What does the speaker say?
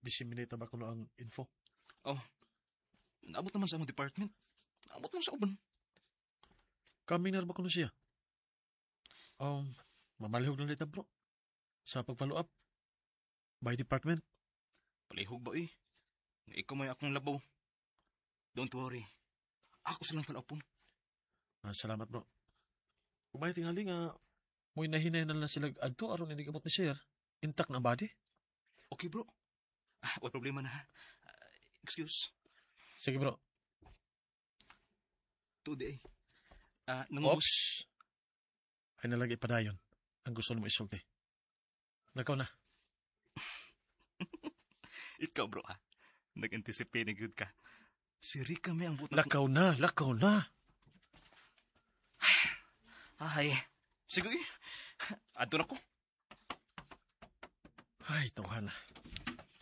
Disseminate ba kuno ang info? Oh, naabot naman sa among department. Naabot naman sa uban. Kami na ba kuno siya? Mamalihog lang dito bro. Sa pag-follow up. By department. Palihog ba eh? Nga ikaw may akong labaw. Don't worry. Ako silang palapon. Salamat bro. Kung may tingali nga, mo'y nahinay na lang sila adto aron hindi kamot ni sir. Intact na ang body. Okay bro. Wala problema na ha. Excuse. Sige bro. Today. Ops! Ay nalagi padayon. Ang gusto mo isulti. Lakaw na. Ikaw bro ha. Nag-anticipate na good ka. Si Rika may ang buta. Lakaw na! Lakaw na! Ay. Sige. Adto na ko. Ay, tuhan na.